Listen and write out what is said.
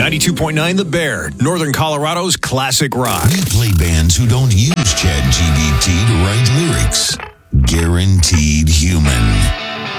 92.9 The Bear, Northern Colorado's classic rock. We play bands who don't use ChatGPT to write lyrics.